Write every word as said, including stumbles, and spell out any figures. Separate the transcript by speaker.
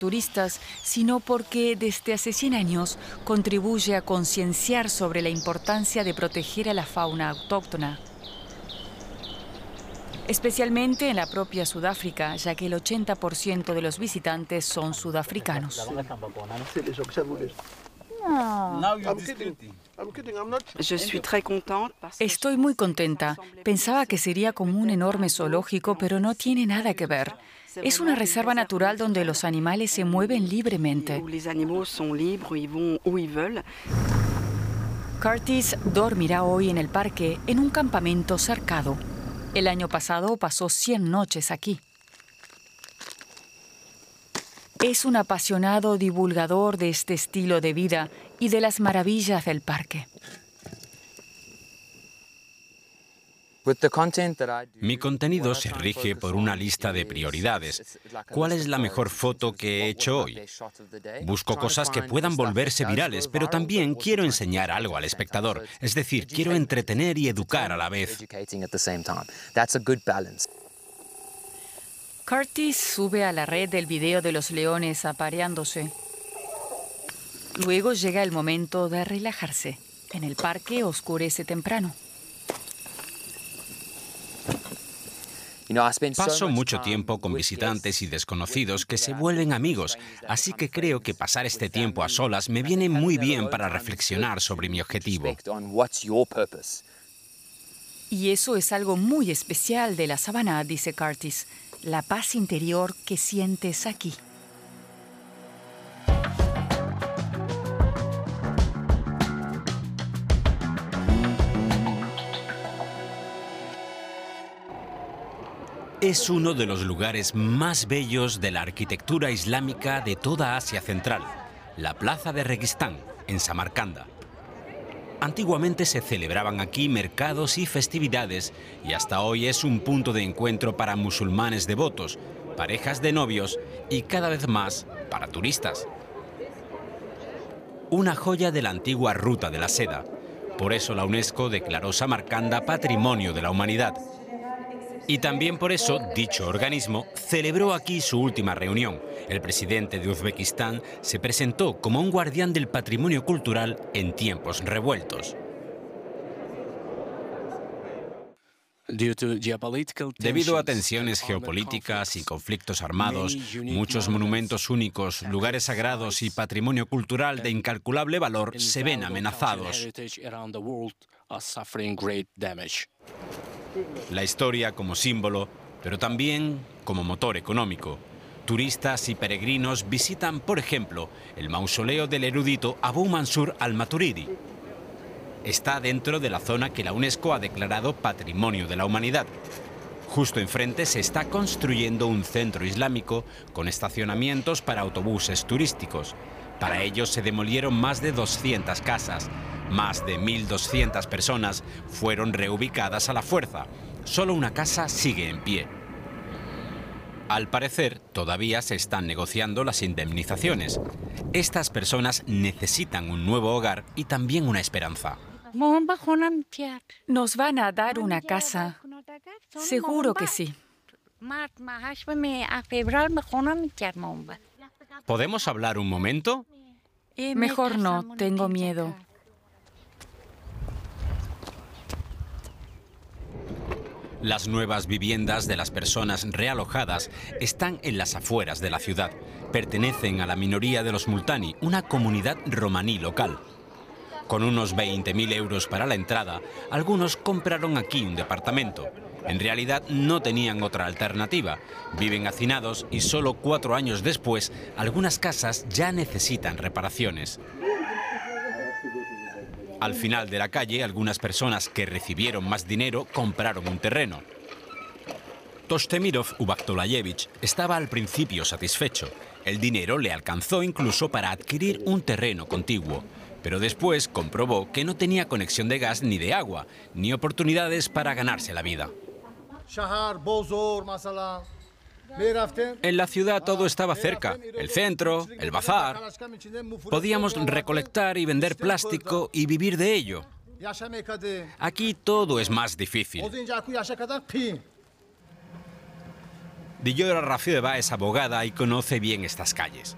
Speaker 1: turistas, sino porque desde hace cien años contribuye a concienciar sobre la importancia de proteger a la fauna autóctona. Especialmente en la propia Sudáfrica, ya que el ochenta por ciento de los visitantes son sudafricanos. Estoy muy contenta. Pensaba que sería como un enorme zoológico, pero no tiene nada que ver. Es una reserva natural donde los animales se mueven libremente. Curtis dormirá hoy en el parque en un campamento cercado. El año pasado pasó cien noches aquí. Es un apasionado divulgador de este estilo de vida y de las maravillas del parque.
Speaker 2: Mi contenido se rige por una lista de prioridades. ¿Cuál es la mejor foto que he hecho hoy? Busco cosas que puedan volverse virales, pero también quiero enseñar algo al espectador. Es decir, quiero entretener y educar a la vez.
Speaker 1: Curtis sube a la red el video de los leones apareándose. Luego llega el momento de relajarse. En el parque oscurece temprano.
Speaker 2: Paso mucho tiempo con visitantes y desconocidos que se vuelven amigos, así que creo que pasar este tiempo a solas me viene muy bien para reflexionar sobre mi objetivo.
Speaker 1: Y eso es algo muy especial de la sabana, dice Curtis, la paz interior que sientes aquí.
Speaker 2: Es uno de los lugares más bellos de la arquitectura islámica de toda Asia Central, la Plaza de Registán, en Samarcanda. Antiguamente se celebraban aquí mercados y festividades y hasta hoy es un punto de encuentro para musulmanes devotos, parejas de novios y cada vez más para turistas. Una joya de la antigua Ruta de la Seda. Por eso la UNESCO declaró Samarcanda Patrimonio de la Humanidad. Y también por eso, dicho organismo celebró aquí su última reunión. El presidente de Uzbekistán se presentó como un guardián del patrimonio cultural en tiempos revueltos. Debido a tensiones geopolíticas y conflictos armados, muchos monumentos únicos, lugares sagrados y patrimonio cultural de incalculable valor se ven amenazados. La historia como símbolo, pero también como motor económico. Turistas y peregrinos visitan, por ejemplo, el mausoleo del erudito Abu Mansur al-Maturidi. Está dentro de la zona que la UNESCO ha declarado Patrimonio de la Humanidad. Justo enfrente se está construyendo un centro islámico con estacionamientos para autobuses turísticos. Para ello se demolieron más de doscientas casas. Más de mil doscientas personas fueron reubicadas a la fuerza. Solo una casa sigue en pie. Al parecer, todavía se están negociando las indemnizaciones. Estas personas necesitan un nuevo hogar y también una esperanza.
Speaker 1: ¿Nos van a dar una casa? Seguro que sí.
Speaker 2: ¿Podemos hablar un momento?
Speaker 1: Mejor no, tengo miedo.
Speaker 2: Las nuevas viviendas de las personas realojadas están en las afueras de la ciudad. Pertenecen a la minoría de los multani, una comunidad romaní local. Con unos veinte mil euros para la entrada, algunos compraron aquí un departamento. En realidad no tenían otra alternativa. Viven hacinados y solo cuatro años después, algunas casas ya necesitan reparaciones. Al final de la calle, algunas personas que recibieron más dinero compraron un terreno. Tostemirov Ubaktolayevich estaba al principio satisfecho. El dinero le alcanzó incluso para adquirir un terreno contiguo. Pero después comprobó que no tenía conexión de gas ni de agua, ni oportunidades para ganarse la vida. En la ciudad todo estaba cerca, el centro, el bazar. Podíamos recolectar y vender plástico y vivir de ello. Aquí todo es más difícil. Dillora Rafieva es abogada y conoce bien estas calles.